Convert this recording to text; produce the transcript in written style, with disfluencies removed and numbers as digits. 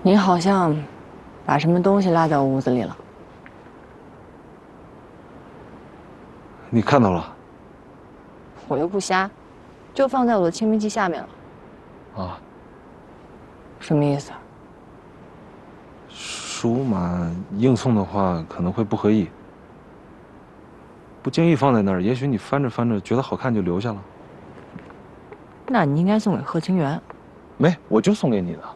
你好像把什么东西落在我屋子里了。 你看到了？ 我又不瞎，就放在我的签名机下面了。 啊， 什么意思？ 书嘛，硬送的话可能会不合意。不经意放在那儿，也许你翻着翻着觉得好看就留下了。 那你应该送给贺清源。 没，我就送给你的。